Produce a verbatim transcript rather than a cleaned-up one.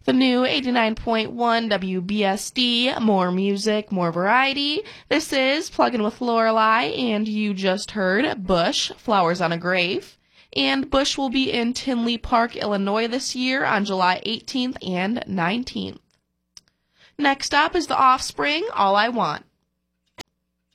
The new eighty-nine point one W B S D, more music, more variety. This is Plugin with Lorelei, and you just heard Bush, Flowers on a Grave. And Bush will be in Tinley Park, Illinois this year on July eighteenth and nineteenth. Next up is The Offspring, All I Want.